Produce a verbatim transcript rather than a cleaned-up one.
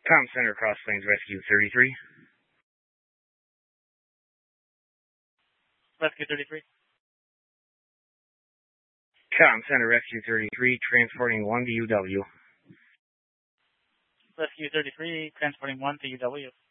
Com Center, Cross Plains Rescue thirty-three. Rescue thirty-three. Com Center, Rescue thirty-three, transporting one to U W. Rescue thirty-three, transporting one to U W.